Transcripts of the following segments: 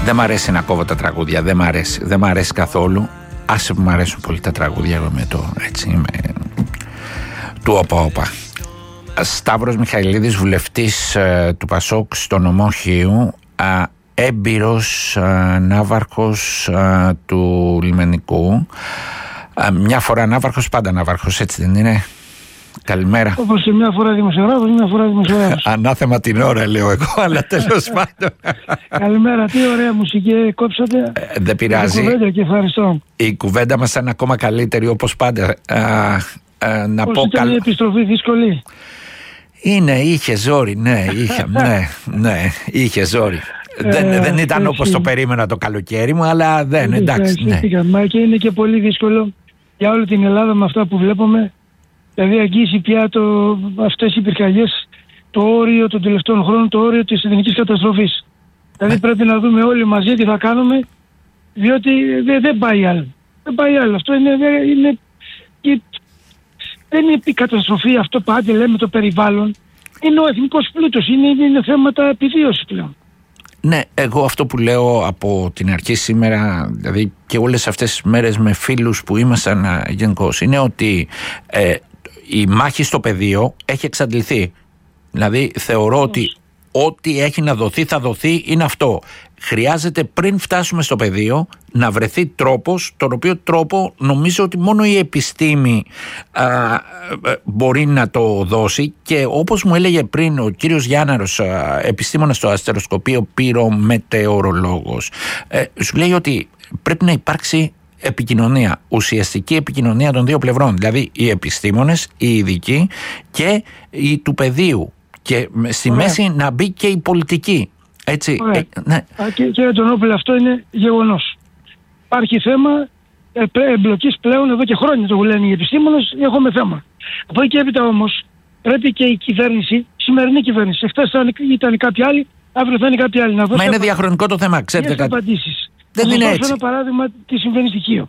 Δεν μ' αρέσει να κόβω τα τραγούδια, δεν μ' αρέσει καθόλου. Άσε που μ' αρέσουν πολύ τα τραγούδια, εγώ με το έτσι είμαι του όπα. Σταύρος Μιχαηλίδης, βουλευτής του Πασόκ στο νομό Χίου, έμπειρος ναύαρχος του λιμενικού. Μια φορά ναύαρχος, πάντα ναύαρχος, έτσι δεν είναι? Καλημέρα. Όπως και μια φορά δημοσιογράφος, μια φορά δημοσιογράφος. Ανάθεμα την ώρα λέω εγώ, αλλά τέλος πάντων. Καλημέρα, τι ωραία μουσική κόψατε. Δεν πειράζει. Κουβέντα και ευχαριστώ. Η κουβέντα μας είναι ακόμα καλύτερη, όπως πάντα. Να πώς πω ήταν η επιστροφή δύσκολη? Είχε ζόρι, είχε ζόρι. Δεν ήταν όπως το περίμενα το καλοκαίρι μου, αλλά δεν, εντάξει. Μα και είναι και πολύ δύσκολο για όλη την Ελλάδα με αυτά που βλέπουμε. Δηλαδή αγγίσει πια αυτές οι πυρκαγιές το όριο των τελευταίων χρόνων, το όριο της εθνικής καταστροφής. Δηλαδή πρέπει να δούμε όλοι μαζί τι θα κάνουμε, διότι δεν πάει άλλο. Δεν πάει άλλο. Αυτό δεν είναι η καταστροφή αυτό που άντε λέμε το περιβάλλον. Είναι ο εθνικός πλούτος, είναι θέματα επιβίωσης πλέον. Ναι, εγώ αυτό που λέω από την αρχή σήμερα, δηλαδή και όλες αυτές τις μέρες με φίλους που ήμασταν γενικώς, είναι ότι η μάχη στο πεδίο έχει εξαντληθεί. Δηλαδή θεωρώ ότι ό,τι έχει να δοθεί θα δοθεί, είναι αυτό. Χρειάζεται πριν φτάσουμε στο πεδίο να βρεθεί τρόπος, τον οποίο τρόπο νομίζω ότι μόνο η επιστήμη μπορεί να το δώσει, και όπως μου έλεγε πριν ο κύριος Γιάνναρος, επιστήμονας στο αστεροσκοπείο, πυρομετεωρολόγος, σου λέει ότι πρέπει να υπάρξει επικοινωνία, ουσιαστική επικοινωνία των δύο πλευρών, δηλαδή οι επιστήμονες, οι ειδικοί και οι του πεδίου, και στη μέση να μπει και η πολιτική. Έτσι, ναι. Κύριε Τονόπουλε, αυτό είναι γεγονός. Υπάρχει θέμα εμπλοκής πλέον εδώ και χρόνια, το λένε οι επιστήμονες, έχουμε θέμα. Από εκεί και έπειτα όμως πρέπει και η κυβέρνηση, σημερινή κυβέρνηση, εχθές ήταν κάποιοι άλλοι, αύριο θα είναι κάποιοι άλλοι, να δώσει. Μα είναι διαχρονικό το θέμα, ξέρετε κάτι. Απαντήσεις. Δεν είναι έτσι. Ένα παράδειγμα τι συμβαίνει στη Χίο.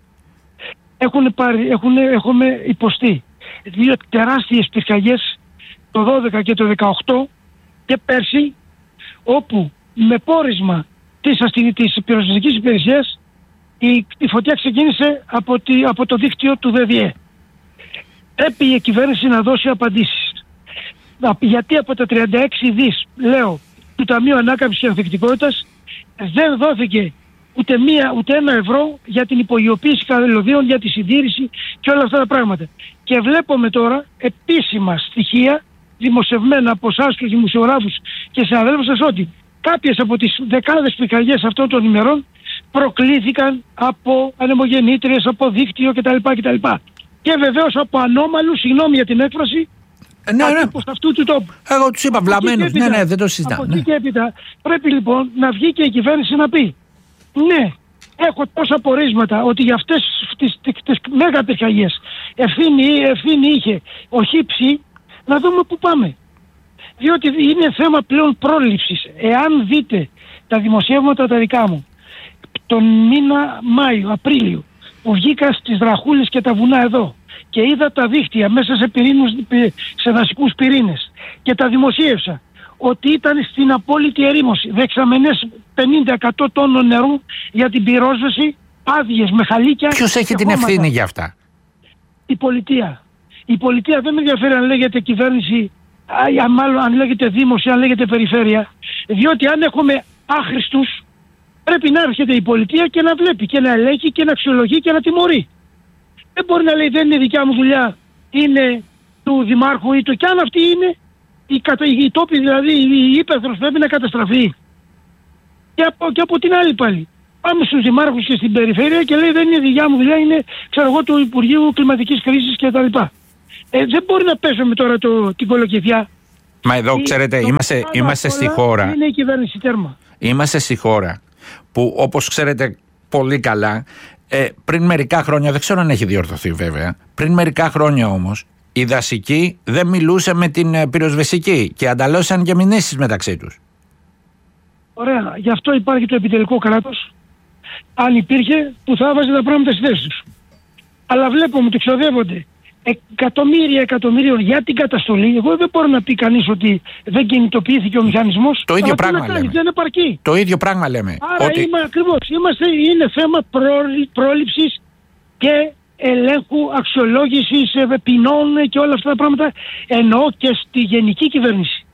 Έχουμε υποστεί δύο τεράστιες πυρκαγιές το 12 και το 18 και πέρσι, όπου με πόρισμα της πυροσβεστικής υπηρεσίας η φωτιά ξεκίνησε από το δίκτυο του ΔΔΕ. Πρέπει η κυβέρνηση να δώσει απαντήσεις. Γιατί από τα 36 δις, λέω, του Ταμείου Ανάκαμψης και Ανθεκτικότητας δεν δόθηκε ούτε ένα ευρώ για την υπογειοποίηση καλωδίων, για τη συντήρηση και όλα αυτά τα πράγματα. Και βλέπουμε τώρα επίσημα στοιχεία δημοσιευμένα από εσάς τους δημοσιογράφους και συναδέλφους σας ότι κάποιες από τις δεκάδες πυρκαγιές αυτών των ημερών προκλήθηκαν από ανεμογεννήτριες, από δίκτυο κτλ. Και βεβαίως από ανώμαλους, συγγνώμη για την έκφραση, από αυτού του τόπου. Εγώ τους είπα βλαμμένους, δεν το συζητάω. Από εκεί και έπειτα πρέπει λοιπόν να βγει και η κυβέρνηση να πει ναι, έχω τόσα πορίσματα ότι για αυτές τις μέγα πυρκαγιές ευθύνη είχε ο Χύψη, να δούμε πού πάμε. Διότι είναι θέμα πλέον πρόληψης. Εάν δείτε τα δημοσιεύματα τα δικά μου τον μήνα Μάιο, Απρίλιο, που βγήκα στις Δραχούλες και τα βουνά εδώ και είδα τα δίχτυα μέσα σε δασικούς πυρήνες και τα δημοσίευσα, ότι ήταν στην απόλυτη ερήμωση δεξαμενές 50-100 τόνων νερού για την πυρόσβεση, άδειες με χαλίκια. Ποιος έχει την ευθύνη για αυτά? Η πολιτεία. Η πολιτεία δεν με ενδιαφέρει αν λέγεται κυβέρνηση, μάλλον αν λέγεται δήμος ή αν λέγεται περιφέρεια, διότι αν έχουμε άχρηστους πρέπει να έρχεται η πολιτεία και να βλέπει και να ελέγχει και να αξιολογεί και να τιμωρεί. Δεν μπορεί να λέει δεν είναι δικιά μου δουλειά, είναι του δημάρχου ή του, και αν αυτή είναι η τόπη, δηλαδή η ύπεθρος πρέπει να καταστραφεί. Και από την άλλη πάλι πάμε στους δημάρχους και στην περιφέρεια και λέει δεν είναι δικιά μου δουλειά, είναι ξέρω εγώ του Υπουργείου Κλιματικής Κρίσης κτλ. Δεν μπορεί να πέσουμε τώρα την κολοκυθιά. Μα εδώ ξέρετε είμαστε στη χώρα. Είναι η κυβέρνηση, τέρμα. Είμαστε στη χώρα που, όπως ξέρετε πολύ καλά, πριν μερικά χρόνια, δεν ξέρω αν έχει διορθωθεί βέβαια, πριν μερικά χρόνια όμως η δασική δεν μιλούσε με την πυροσβεστική και ανταλλώσσαν και μηνύσεις μεταξύ τους. Ωραία, γι' αυτό υπάρχει το επιτελικό κράτος. Αν υπήρχε, που θα βάζει τα πράγματα στη θέση τους. Αλλά βλέπουμε ότι ξοδεύονται εκατομμύριων για την καταστολή, εγώ δεν μπορώ να πει κανείς ότι δεν κινητοποιήθηκε ο μηχανισμός. Το ίδιο πράγμα λέμε. Δεν επαρκεί. Το ίδιο πράγμα λέμε. Άρα ακριβώς, είναι θέμα πρόληψης και ελέγχου, αξιολόγησης ποινών και όλα αυτά τα πράγματα, εννοώ και στη γενική κυβέρνηση.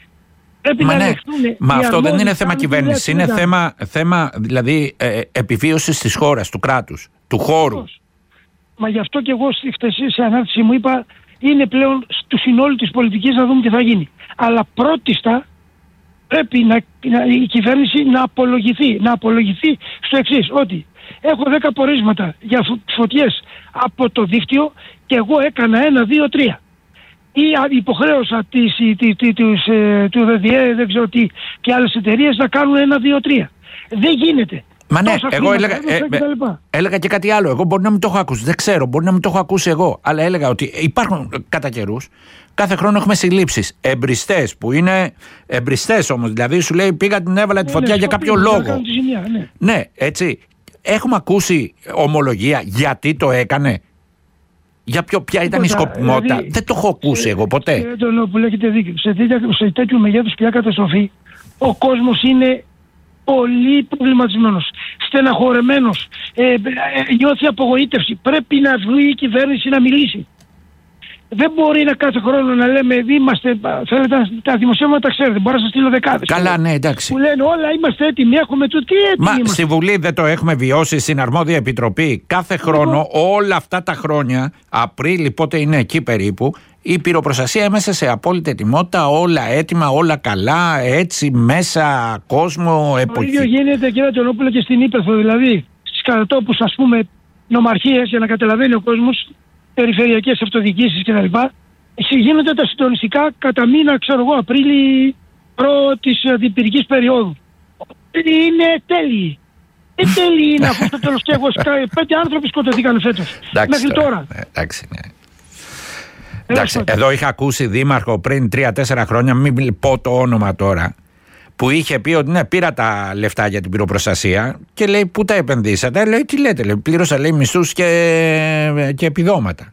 Μα αυτό δεν είναι θέμα κυβέρνησης, είναι θέμα δηλαδή επιβίωσης της χώρας, του κράτους, του χώρου. Μα γι' αυτό και εγώ στη χτεσή σε ανάρτηση μου είπα, είναι πλέον του συνόλου της πολιτικής να δούμε τι θα γίνει. Αλλά πρώτιστα πρέπει η κυβέρνηση να απολογηθεί στο εξής, ότι έχω 10 πορίσματα για φωτιές από το δίκτυο και εγώ έκανα 1, 2, 3. Ή υποχρέωσα του ΔΔΕ, δεν ξέρω τι, και άλλες εταιρείες να κάνουν 1, 2, 3. Δεν γίνεται. Μα ναι, εγώ έλεγα και κάτι άλλο. Εγώ μπορεί να μην το έχω ακούσει. Δεν ξέρω, μπορεί να μην το έχω ακούσει εγώ. Αλλά έλεγα ότι υπάρχουν κατά καιρούς, κάθε χρόνο έχουμε συλλήψεις. Εμπριστές που είναι εμπριστές όμως. Δηλαδή σου λέει πήγα την έβαλα τη φωτιά για κάποιο λόγο. Ναι, έτσι. Έχουμε ακούσει ομολογία γιατί το έκανε. Για ποια ήταν η σκοπιμότητα. Δηλαδή, δεν το έχω ακούσει εγώ ποτέ. Κύριε Αντωνόπουλε, έχετε δίκιο. Σε τέτοιου μεγέθους πια καταστροφή, ο κόσμος είναι πολύ προβληματισμένος, στεναχωρεμένος, νιώθει απογοήτευση. Πρέπει να βγει η κυβέρνηση να μιλήσει. Δεν μπορεί να κάθε χρόνο να λέμε θέλετε τα δημοσιεύματα, ξέρετε, μπορώ να σας στείλω δεκάδες. Καλά, ναι, εντάξει. Που λένε όλα είμαστε έτοιμοι, έχουμε το τι έτοιμοι. Μα στη Βουλή δεν το έχουμε βιώσει, στην αρμόδια επιτροπή. Κάθε χρόνο, όλα αυτά τα χρόνια, Απρίλη, πότε είναι εκεί περίπου, η πυροπροστασία έμεσα σε απόλυτη ετοιμότητα, όλα έτοιμα, όλα καλά, έτσι μέσα, κόσμο, εποχή. Το ίδιο γίνεται, κύριε Αντωνόπουλε, και στην Ύπεθρο, δηλαδή στις κατατόπους, ας πούμε, νομαρχίες, για να καταλαβαίνει ο κόσμος, περιφερειακές αυτοδιοικήσεις κτλ. Γίνονται τα συντονιστικά κατά μήνα, ξέρω εγώ, Απρίλη προ της διπυρικής περίοδου. Είναι τέλειοι. Τέλειοι είναι, αφού στο τέλος και 5 άνθρωποι σκοτωθήκαν φέτος. Μέχρι τώρα. Εντάξει, ναι. Εντάξει, εδώ είχα ακούσει δήμαρχο πριν 3-4 χρόνια, μην πω το όνομα τώρα, που είχε πει ότι ναι, πήρα τα λεφτά για την πυροπροστασία και λέει πού τα επενδύσατε. Λέει τι λέτε, λέει, πλήρωσα λέει μισθούς και επιδόματα.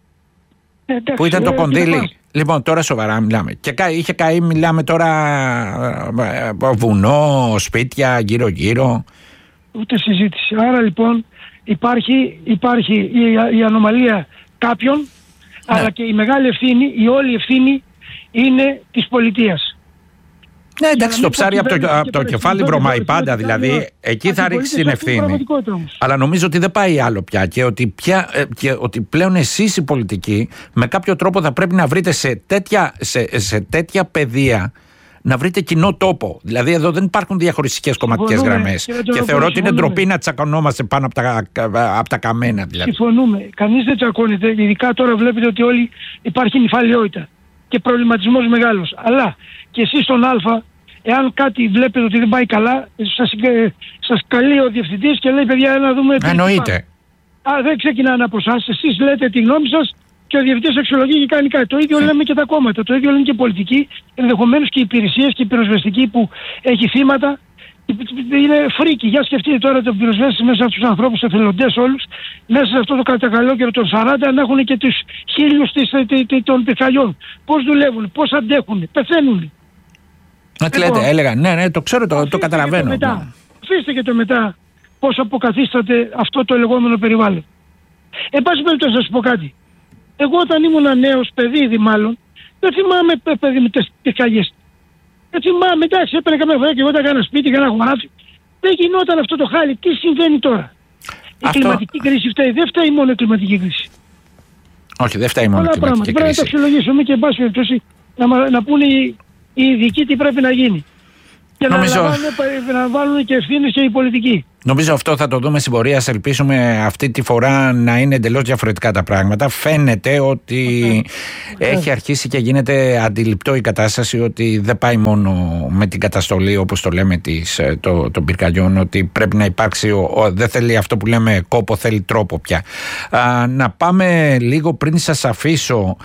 Που ήταν το κονδύλι. Λοιπόν, τώρα σοβαρά μιλάμε. Και είχε καεί, μιλάμε τώρα βουνό, σπίτια γύρω-γύρω. Ούτε συζήτηση. Άρα λοιπόν υπάρχει η ανομαλία κάποιων, ναι, αλλά και η μεγάλη ευθύνη, η όλη ευθύνη είναι της πολιτείας. Ναι, εντάξει, το ψάρι από το κεφάλι βρωμάει πάντα, δηλαδή εκεί θα ρίξει την ευθύνη. Αλλά νομίζω ότι δεν πάει άλλο πια και ότι πλέον εσείς οι πολιτικοί με κάποιο τρόπο θα πρέπει να βρείτε σε τέτοια παιδεία, να βρείτε κοινό τόπο. Δηλαδή εδώ δεν υπάρχουν διαχωριστικές κομματικές γραμμές. Και θεωρώ ότι είναι ντροπή να τσακωνόμαστε πάνω από τα καμένα. Δηλαδή. Συμφωνούμε. Κανείς δεν τσακώνεται. Ειδικά τώρα βλέπετε ότι όλοι υπάρχει νυφαλιότητα και προβληματισμός μεγάλος. Αλλά και εσείς στον Α, εάν κάτι βλέπετε ότι δεν πάει καλά, σας καλεί ο διευθυντής και λέει παιδιά να δούμε. Εννοείται. Δεν ξεκινάνε από εσάς. Εσείς λέτε τη γνώμη σας και ο διευθυντής αξιολογεί και κάνει κάτι. Το ίδιο λέμε και τα κόμματα. Το ίδιο λένε και οι πολιτικοί. Ενδεχομένως και οι υπηρεσίες και η πυροσβεστική που έχει θύματα. Είναι φρίκι. Για σκεφτείτε τώρα τον πυροσβέστη μέσα από τους ανθρώπους, εθελοντές όλους, μέσα σε αυτό το κατακαλόκαιρο των 40 να έχουν και τους 1000 των πυρκαγιών. Πώς δουλεύουν, πώς αντέχουν, πεθαίνουν. Έλεγα, ναι, το ξέρω, το καταλαβαίνω. Αφήστε και το μετά πώς αποκαθίσταται αυτό το λεγόμενο περιβάλλον. Εν πάση περιπτώσει, να σας πω κάτι. Εγώ όταν ήμουν νέος παιδί, ήδη μάλλον, δεν θυμάμαι παιδί με τις πυρκαγιές. Δεν θυμάμαι, εντάξει, έπαιρνε καμιά φορά και εγώ τα έκανα σπίτι, έκανα χωράφι. Δεν γινόταν αυτό το χάλι. Τι συμβαίνει τώρα? Η κλιματική κρίση φταίει. Δεν φταίει μόνο η κλιματική κρίση. Όχι, δεν φταίει μόνο η κλιματική κρίση. Πρέπει να το αξιολογήσουμε και εν πάση περιπτώσει να πούνε οι ειδικοί τι πρέπει να γίνει. Και να βάλουν και ευθύνες και οι πολιτικοί. Νομίζω αυτό θα το δούμε στην πορεία. Ας ελπίσουμε αυτή τη φορά να είναι εντελώς διαφορετικά τα πράγματα. Φαίνεται ότι έχει αρχίσει και γίνεται αντιληπτό η κατάσταση ότι δεν πάει μόνο με την καταστολή, όπως το λέμε, των πυρκαγιών, ότι πρέπει να υπάρξει, δεν θέλει αυτό που λέμε κόπο, θέλει τρόπο πια. Να πάμε λίγο, πριν σας αφήσω,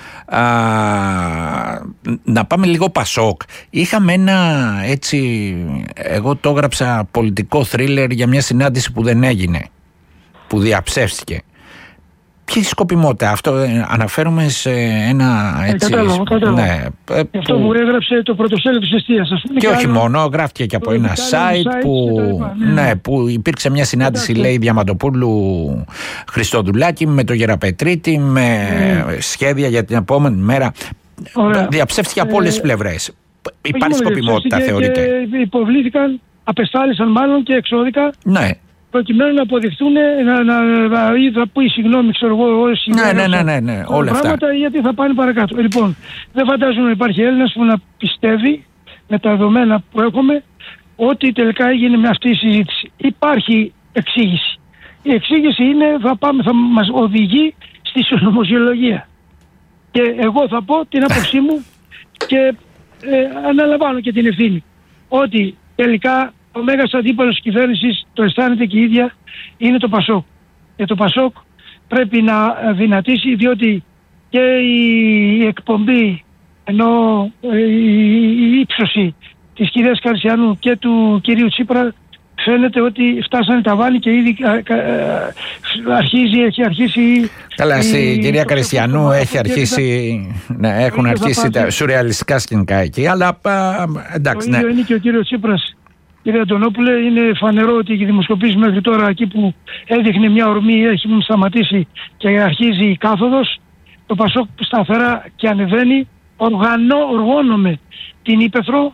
να πάμε λίγο Πασόκ. Είχαμε ένα έτσι, εγώ το έγραψα πολιτικό θρίλερ για μια συνάντηση που δεν έγινε, που διαψεύστηκε. Ποια σκοπιμότητα, αυτό αναφέρομαι σε ένα έτσι. Κατάλαβα. Ναι, αυτό που έγραψε το πρωτοσέλιδο της Εστίας, ας πούμε. Και όχι μόνο, γράφτηκε και από ένα site που υπήρξε μια συνάντηση, λέει, Διαμαντοπούλου Χριστοδουλάκη με τον Γεραπετρίτη, με σχέδια για την επόμενη μέρα. Διαψεύστηκε από όλες τις πλευρές. Υπάρχει σκοπιμότητα, θεωρείτε? Και υποβλήθηκαν, απεστάλησαν μάλλον και εξώδικα. Ναι. Προκειμένου να αποδειχθούν, θα πει συγγνώμη, ξέρω εγώ, όσοι. Ναι, όλα αυτά. Πράγματα, γιατί θα πάνε παρακάτω. Λοιπόν, δεν φαντάζομαι να υπάρχει Έλληνας που να πιστεύει, με τα δεδομένα που έχουμε, ότι τελικά έγινε με αυτή η συζήτηση. Υπάρχει εξήγηση. Η εξήγηση είναι, θα μας οδηγεί στη συνωμοσιολογία. Και εγώ θα πω την άποψή μου και αναλαμβάνω και την ευθύνη. Ότι τελικά ο μέγας αντίπαλος της κυβέρνησης, το αισθάνεται και η ίδια, είναι το Πασόκ. Και το Πασόκ πρέπει να δυνατήσει, διότι και η εκπομπή, ενώ η ύψωση της κυρίας Καριστιανού και του κυρίου Τσίπρα, φαίνεται ότι φτάσανε τα βάνη και ήδη έχει αρχίσει. Καλά, στην κυρία Καριστιανού έχουν αρχίσει τα σουρεαλιστικά σκηνικά εκεί, αλλά εντάξει. Το ίδιο είναι και ο κύριος Τσίπρας. Κύριε Αντωνόπουλε, είναι φανερό ότι οι δημοσκοπήσεις μέχρι τώρα, εκεί που έδειχνε μια ορμή, έχει σταματήσει και αρχίζει η κάθοδος. Το Πασόκ σταθερά και ανεβαίνει. Οργώνομαι την ύπαιθρο.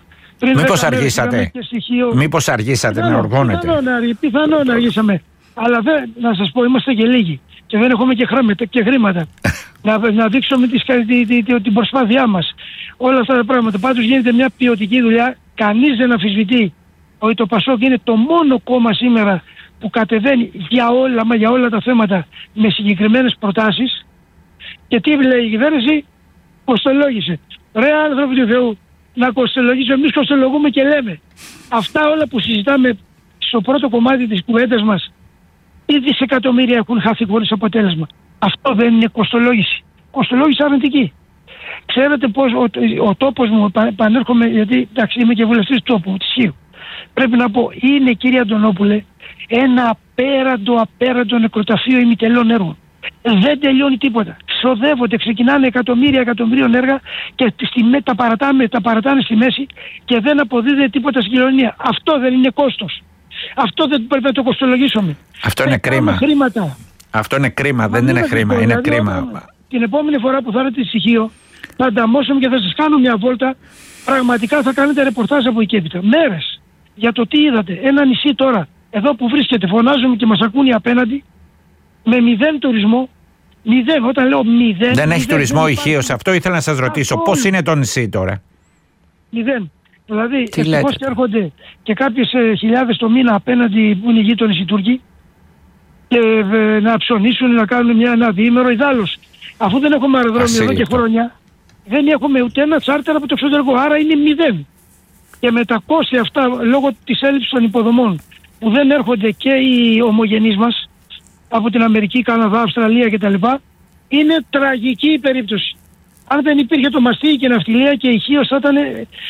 Μήπως αργήσατε να οργώνετε? Πιθανόν αργήσαμε. Αλλά να σας πω, είμαστε και λίγοι και δεν έχουμε και χρήματα. να δείξουμε την προσπάθειά μας. Όλα αυτά τα πράγματα. Πάντως γίνεται μια ποιοτική δουλειά. Κανείς δεν αμφισβητεί ότι το Πασόκ είναι το μόνο κόμμα σήμερα που κατεβαίνει για όλα τα θέματα με συγκεκριμένες προτάσεις. Και τι λέει η κυβέρνηση? Κοστολόγησε. Ρε άνθρωποι του Θεού, να κοστολογήσουμε? Εμείς κοστολογούμε και λέμε. Αυτά όλα που συζητάμε στο πρώτο κομμάτι της κουβέντας μας, τι δισεκατομμύρια έχουν χαθεί χωρίς αποτέλεσμα? Αυτό δεν είναι κοστολόγηση? Κοστολόγηση αρνητική. Ξέρετε πως ο τόπος μου, πανέρχομαι, γιατί εντάξει, είμαι και βουλευτής του τόπου, της Χίου. Πρέπει να πω, είναι, κύριε Αντωνόπουλε, ένα απέραντο νεκροταφείο ημιτελών έργων. Δεν τελειώνει τίποτα. Ξοδεύονται, ξεκινάνε εκατομμύριων έργα και τα παρατάνε στη μέση και δεν αποδίδεται τίποτα στην κοινωνία. Αυτό δεν είναι κόστος? Αυτό δεν πρέπει να το κοστολογήσουμε? Αυτό είναι κρίμα. Αυτό είναι κρίμα, δεν είναι χρήμα. Είναι κρίμα. Την επόμενη φορά που θα έρθετε στη Στοιχείο, θα ανταμώσουμε και θα σας κάνω μια βόλτα. Πραγματικά θα κάνετε ρεπορτάζ από εκεί έπειτα. Μέρες για το τι είδατε. Ένα νησί τώρα, εδώ που βρίσκεται, φωνάζουμε και μας ακούνε απέναντι, με 0 τουρισμό. 0, όταν λέω 0. Δεν έχει τουρισμό η Χίος. Αυτό ήθελα να σας ρωτήσω. Πώς είναι το νησί τώρα? 0. Δηλαδή, ευτυχώς και έρχονται και κάποιες χιλιάδες το μήνα απέναντι που είναι οι γείτονες οι Τούρκοι και να ψωνίσουν, να κάνουν ένα διήμερο. Ιδάλλως, αφού δεν έχουμε αεροδρόμιο εδώ και χρόνια, δεν έχουμε ούτε ένα τσάρτερ από το εξωτερικό. Άρα είναι 0. Και με τα κόστη αυτά, λόγω της έλλειψης των υποδομών, που δεν έρχονται και οι ομογενείς μας από την Αμερική, Καναδά, Αυστραλία κτλ. Είναι τραγική η περίπτωση. Αν δεν υπήρχε το μαστίγι και η ναυτιλία, και η Χίος θα ήταν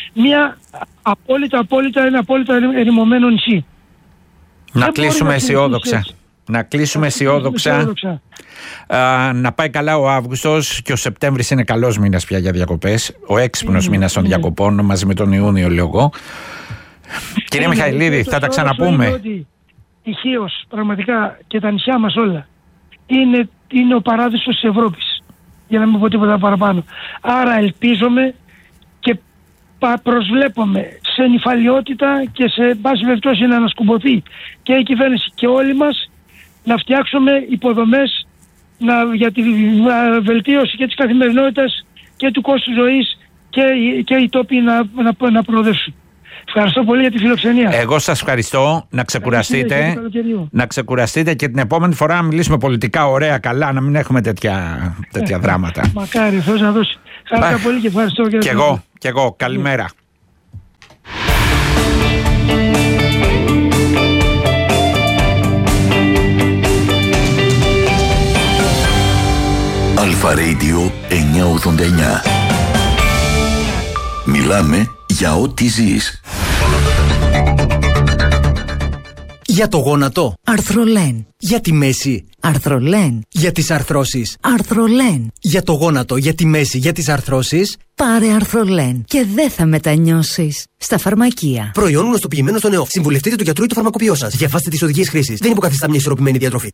ένα απόλυτα ερημωμένο νησί. Να κλείσουμε αισιόδοξα. Να κλείσουμε αισιόδοξα. Να πάει καλά ο Αύγουστος, και ο Σεπτέμβρης είναι καλός μήνας πια για διακοπές. Ο έξυπνος μήνας των διακοπών, μαζί με τον Ιούνιο, λέω εγώ. Κύριε Μιχαηλίδη, θα τα ξαναπούμε. Η Χίος, πραγματικά, και τα νησιά μας όλα, είναι ο παράδεισος της Ευρώπης, για να μην πω τίποτα παραπάνω. Άρα ελπίζομαι και προσβλέπουμε σε νηφαλιότητα και σε πάση περιπτώσει να ανασκουμποθεί και η κυβέρνηση και όλοι μας, να φτιάξουμε υποδομές για τη βελτίωση και της καθημερινότητας και του κόστου ζωής και οι τόποι να προοδεύσουν. Ευχαριστώ πολύ για τη φιλοξενία. Εγώ σας ευχαριστώ. Να ξεκουραστείτε. Να ξεκουραστείτε και την επόμενη φορά να μιλήσουμε πολιτικά ωραία, καλά, να μην έχουμε τέτοια δράματα. Μακάρι, Θεός να δώσει. Χάρηκα πολύ και ευχαριστώ. Και εγώ. Καλημέρα. Αλφα Radio 989. Μιλάμε για ό,τι ζεις. Για το γόνατο. Αρθρολέν. Για τη μέση. Αρθρολέν. Για τις αρθρώσεις. Αρθρολέν. Για το γόνατο, για τη μέση, για τις αρθρώσεις. Πάρε Αρθρολέν και δεν θα μετανιώσεις. Στα φαρμακεία. Προϊόν γνωστοποιημένο στον ΕΟΦ. Συμβουλευτείτε τον γιατρό ή το φαρμακοποιό σας. Διαβάστε τις οδηγίες χρήσης. Δεν υποκαθιστά μια ισορροπημένη διατροφή.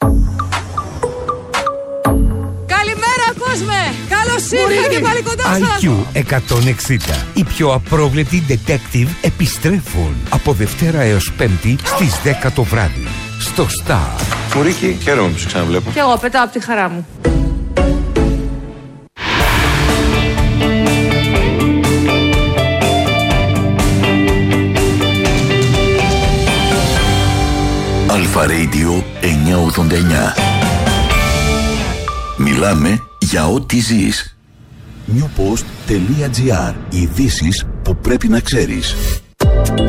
Καλημέρα, κόσμε! Καλώς ήρθατε και πάλι κοντά σας! IQ 160. Οι πιο απρόβλεπτοι detective επιστρέφουν από Δευτέρα έως Πέμπτη στις 10 το βράδυ. Στο Star. Μουρίκη, χαίρομαι που σε ξαναβλέπω. Κι εγώ πετάω από τη χαρά μου. Αλφα Radio 989. Μιλάμε για ό,τι ζεις. Newpost.gr. Ειδήσεις που πρέπει να ξέρεις.